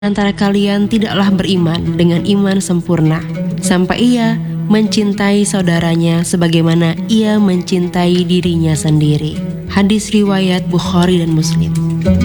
antara kalian tidaklah beriman dengan iman sempurna, sampai ia mencintai saudaranya sebagaimana ia mencintai dirinya sendiri. Hadis riwayat Bukhari dan Muslim.